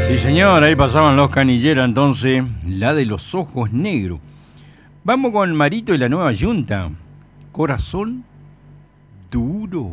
Sí, señor, ahí pasaban los Canillera, entonces, la de los ojos negros. Vamos con Marito y la nueva yunta. Corazón duro.